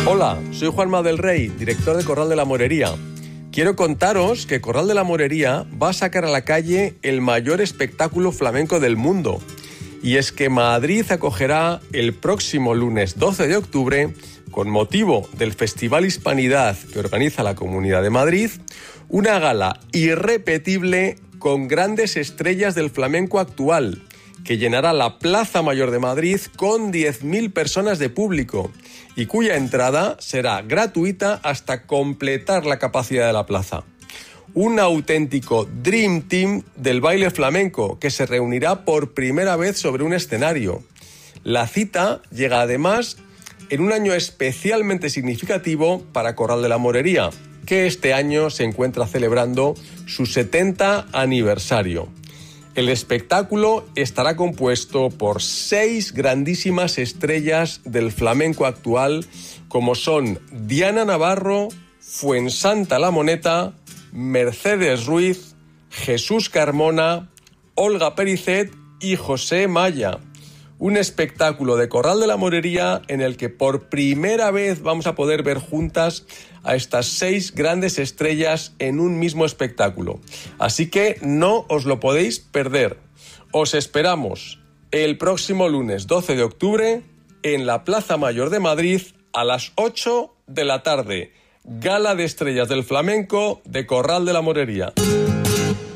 Hola, soy Juanma del Rey, director de Corral de la Morería. Quiero contaros que Corral de la Morería va a sacar a la calle el mayor espectáculo flamenco del mundo. Y es que Madrid acogerá el próximo lunes 12 de octubre, con motivo del Festival Hispanidad que organiza la Comunidad de Madrid, una gala irrepetible con grandes estrellas del flamenco actual, que llenará la Plaza Mayor de Madrid con 10.000 personas de público y cuya entrada será gratuita hasta completar la capacidad de la plaza. Un auténtico Dream Team del baile flamenco que se reunirá por primera vez sobre un escenario. La cita llega además en un año especialmente significativo para Corral de la Morería, que este año se encuentra celebrando su 70 aniversario. El espectáculo estará compuesto por 6 grandísimas estrellas del flamenco actual, como son Diana Navarro, Fuensanta La Moneta, Mercedes Ruiz, Jesús Carmona, Olga Pericet y José Maya. Un espectáculo de Corral de la Morería en el que por primera vez vamos a poder ver juntas a estas 6 grandes estrellas en un mismo espectáculo. Así que no os lo podéis perder. Os esperamos el próximo lunes 12 de octubre en la Plaza Mayor de Madrid a las 8 de la tarde. Gala de estrellas del flamenco de Corral de la Morería.